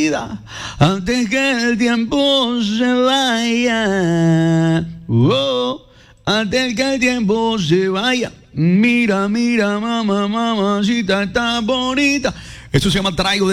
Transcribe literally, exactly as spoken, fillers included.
vida antes que el tiempo se vaya. Oh, antes que el tiempo se vaya. Mira, mira, mamá, mamacita, está bonita. Esto se llama Traigo de